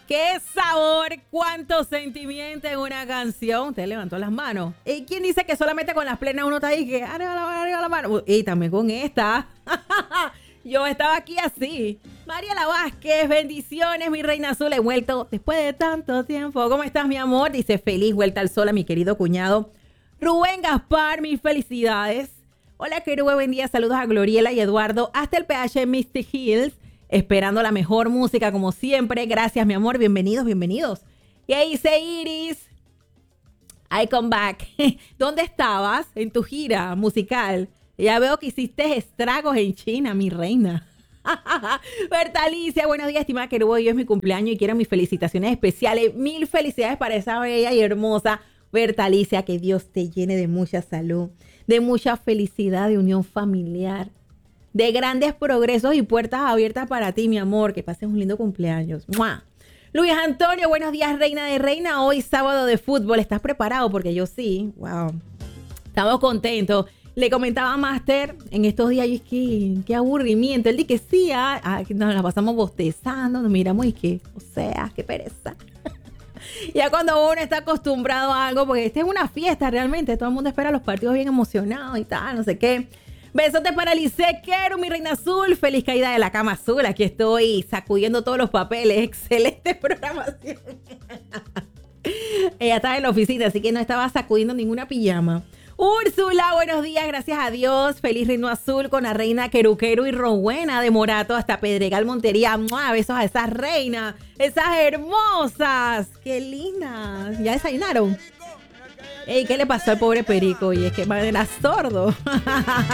¡Qué sabor! ¡Cuánto sentimiento en una canción! Usted levantó las manos. ¿Y quién dice que solamente con las plenas uno está ahí? Que arriba la mano. Y también con esta. Yo estaba aquí así. Mariela Vázquez, bendiciones, mi reina azul. He vuelto después de tanto tiempo. ¿Cómo estás, mi amor? Dice feliz vuelta al sol a mi querido cuñado Rubén Gaspar. Mis felicidades. Hola, querido, buen día. Saludos a Gloriela y Eduardo. Hasta el PH de Misty Hills. Esperando la mejor música como siempre. Gracias, mi amor. Bienvenidos, bienvenidos. Y ahí dice Iris. I come back. ¿Dónde estabas en tu gira musical? Ya veo que hiciste estragos en China, mi reina. Bertalicia, buenos días, estimada querubín. Hoy es mi cumpleaños y quiero mis felicitaciones especiales. Mil felicidades para esa bella y hermosa Bertalicia. Que Dios te llene de mucha salud, de mucha felicidad, de unión familiar, de grandes progresos y puertas abiertas para ti, mi amor. Que pases un lindo cumpleaños. ¡Mua! Luis Antonio, buenos días, reina de reina. Hoy sábado de fútbol. ¿Estás preparado? Porque yo sí. Wow. Estamos contentos. Le comentaba a Master en estos días, y es que qué aburrimiento. Él dice que sí, nos la pasamos bostezando, nos miramos y que, o sea, qué pereza. Ya cuando uno está acostumbrado a algo, porque esta es una fiesta realmente, todo el mundo espera los partidos bien emocionados y tal, no sé qué. Besotes para Lice Quero, mi reina azul. Feliz caída de la cama azul. Aquí estoy sacudiendo todos los papeles. Excelente programación. Ella estaba en la oficina, así que no estaba sacudiendo ninguna pijama. Úrsula, buenos días, gracias a Dios. Feliz reino azul con la reina Queruquero y Rowena de Morato hasta Pedregal, Montería. ¡Mua! Besos a esas reinas, esas hermosas. ¡Qué lindas! ¿Ya desayunaron? Ey, ¿qué le pasó al pobre Perico? Y es que era sordo.